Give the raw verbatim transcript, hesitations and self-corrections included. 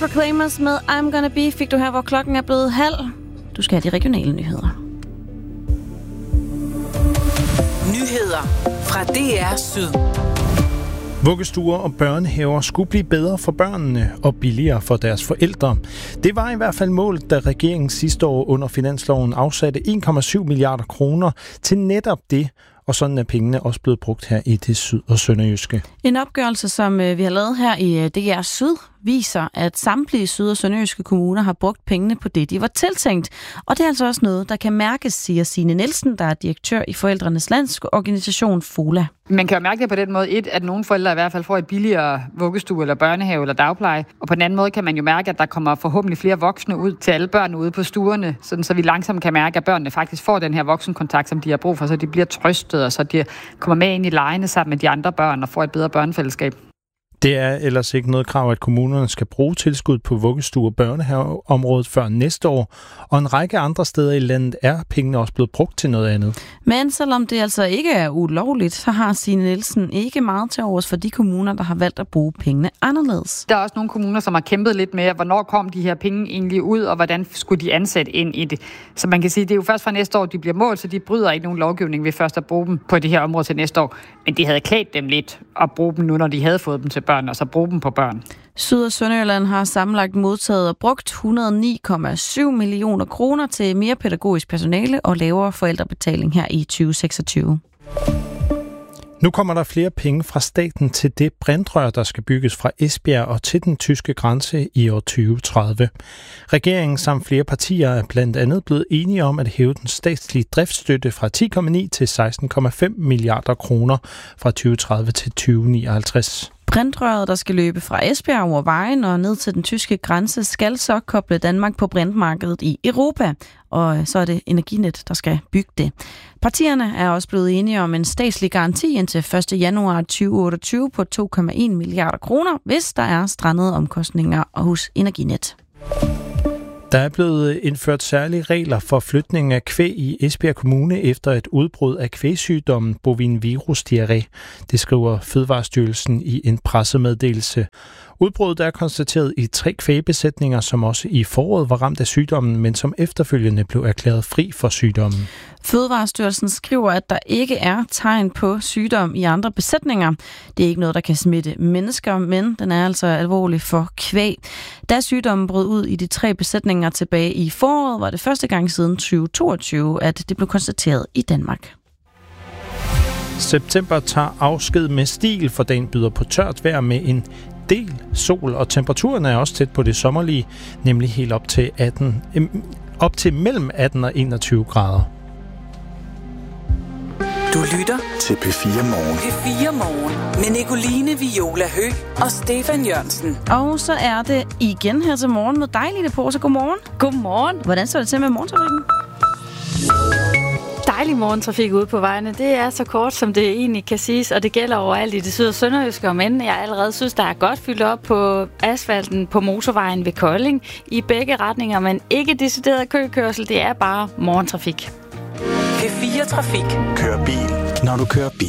Proclaimers med I'm Gonna Be fik du her, hvor klokken er blevet halv. Du skal have de regionale nyheder. Nyheder fra D R Syd. Vuggestuer og børnehaver skulle blive bedre for børnene og billigere for deres forældre. Det var i hvert fald målet, da regeringen sidste år under finansloven afsatte en komma syv milliarder kroner til netop det. Og sådan er pengene også blevet brugt her i det syd- og sønderjyske. En opgørelse, som vi har lavet her i D R Syd, viser, at samtlige syd- og sønderjyske kommuner har brugt pengene på det, de var tiltænkt. Og det er altså også noget, der kan mærkes, siger Signe Nielsen, der er direktør i Forældrenes Landsorganisation FOLA. Man kan jo mærke det på den måde, et, at nogle forældre i hvert fald får et billigere vuggestue eller børnehave eller dagpleje. Og på den anden måde kan man jo mærke, at der kommer forhåbentlig flere voksne ud til alle børn ude på stuerne, sådan så vi langsomt kan mærke, at børnene faktisk får den her voksenkontakt, som de har brug for, så de bliver trøstet, og så de kommer med ind i legene sammen med de andre børn og får et bedre børnefællesskab. Det er ellers ikke noget krav, at kommunerne skal bruge tilskud på vuggestue- og børnehaveområdet før næste år, og en række andre steder i landet er pengene også blevet brugt til noget andet. Men selvom det altså ikke er ulovligt, så har Signe Nielsen ikke meget til overs for de kommuner, der har valgt at bruge pengene anderledes. Der er også nogle kommuner, som har kæmpet lidt med, hvornår kom de her penge egentlig ud, og hvordan skulle de ansætte ind i det. Så man kan sige, det er jo først fra næste år, de bliver målt, så de bryder ikke nogen lovgivning ved først at bruge dem på det her område til næste år. Men de havde klædt dem lidt at bruge dem nu, når de havde fået dem til børn, og så bruge dem på børn. Syd- og Sønderjylland har sammenlagt modtaget og brugt et hundrede og ni komma syv millioner kroner til mere pædagogisk personale og lavere forældrebetaling her i tyve seksogtyve. Nu kommer der flere penge fra staten til det brintrør, der skal bygges fra Esbjerg og til den tyske grænse i år tyve tredive. Regeringen samt flere partier er blandt andet blevet enige om at hæve den statslige driftsstøtte fra ti komma ni til seksten komma fem milliarder kroner fra tyve tredive til tyve nioghalvtreds. Brintrøret, der skal løbe fra Esbjerg over vejen og ned til den tyske grænse, skal så koble Danmark på brintmarkedet i Europa, og så er det Energinet, der skal bygge det. Partierne er også blevet enige om en statslig garanti indtil første januar tyve otteogtyve på to komma en milliarder kroner, hvis der er strandede omkostninger hos Energinet. Der er blevet indført særlige regler for flytning af kvæg i Esbjerg Kommune efter et udbrud af kvægsygdommen bovin virus diarré. Det skriver Fødevarestyrelsen i en pressemeddelelse. Udbruddet er konstateret i tre kvægbesætninger, som også i foråret var ramt af sygdommen, men som efterfølgende blev erklæret fri for sygdommen. Fødevarestyrelsen skriver, at der ikke er tegn på sygdom i andre besætninger. Det er ikke noget, der kan smitte mennesker, men den er altså alvorlig for kvæg. Da sygdommen brød ud i de tre besætninger tilbage i foråret, var det første gang siden tyve toogtyve, at det blev konstateret i Danmark. September tager afsked med stil, for dagen byder på tørt vejr med en del sol, og temperaturen er også tæt på det sommerlige, nemlig helt op til, atten, op til mellem atten og enogtyve grader. Du lytter til P fire Morgen. P fire Morgen med Nicoline Viola Høgh og Stefan Jørgensen. Og så er det igen her til morgen med dig, Line Pose. Godmorgen. Godmorgen. Hvordan står det til med morgentrafikken? Dejlig morgentrafik ude på vejene. Det er så kort, som det egentlig kan siges, og det gælder overalt i det syd- og sønderjyske, om end jeg allerede synes, der er godt fyldt op på asfalten på motorvejen ved Kolding i begge retninger, men ikke decideret køkørsel. Det er bare morgentrafik. P fire Trafik. Kør bil, når du kører bil.